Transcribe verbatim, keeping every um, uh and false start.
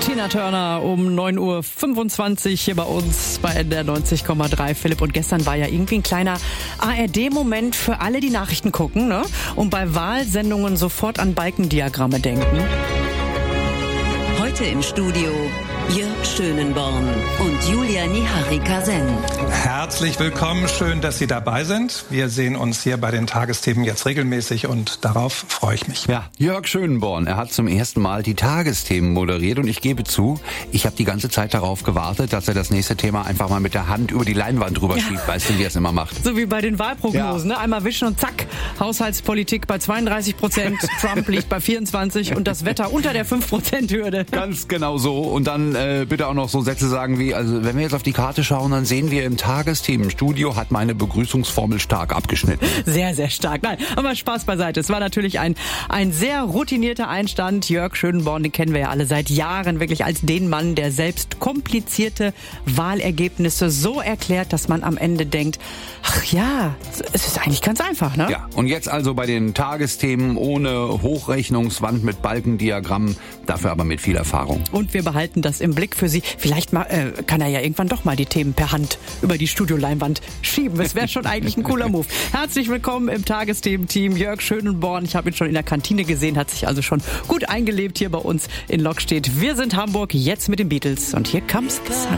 Tina Turner um neun Uhr fünfundzwanzig hier bei uns bei N D R neunzig Komma drei. Philipp, und gestern war ja irgendwie ein kleiner A R D-Moment für alle, die Nachrichten gucken, ne? Und bei Wahlsendungen sofort an Balkendiagramme denken. Heute im Studio Jörg Schönenborn und Julia Nihari-Kasen. Herzlich willkommen, schön, dass Sie dabei sind. Wir sehen uns hier bei den Tagesthemen jetzt regelmäßig und darauf freue ich mich. Ja, Jörg Schönenborn, er hat zum ersten Mal die Tagesthemen moderiert und ich gebe zu, ich habe die ganze Zeit darauf gewartet, dass er das nächste Thema einfach mal mit der Hand über die Leinwand drüber schiebt. Ja. Weißt du, wie er es immer macht? So wie bei den Wahlprognosen, ja. Ne? Einmal wischen und zack, Haushaltspolitik bei zweiunddreißig Prozent, Trump liegt bei vierundzwanzig und das Wetter unter der fünf Prozent Hürde. Ganz genau so. Und dann äh, bitte auch noch so Sätze sagen wie, also wenn wir jetzt auf die Karte schauen, dann sehen wir im Tagesthemenstudio hat meine Begrüßungsformel stark abgeschnitten. Sehr, sehr stark. Nein, aber Spaß beiseite. Es war natürlich ein, ein sehr routinierter Einstand. Jörg Schönenborn, den kennen wir ja alle seit Jahren wirklich als den Mann, der selbst komplizierte Wahlergebnisse so erklärt, dass man am Ende denkt, ach ja, es ist eigentlich ganz einfach, ne? Ja, und jetzt also bei den Tagesthemen ohne Hochrechnungswand mit Balkendiagrammen, dafür aber mit viel Erfahrung. Und wir behalten das im Blick für Sie. Vielleicht mal, äh, kann er ja irgendwann doch mal die Themen per Hand über die Studioleinwand schieben. Es wäre schon eigentlich ein cooler Move. Herzlich willkommen im Tagesthemen-Team. Jörg Schönenborn, ich habe ihn schon in der Kantine gesehen, hat sich also schon gut eingelebt hier bei uns in Lokstedt. Wir sind Hamburg, jetzt mit den Beatles. Und hier comes Sun.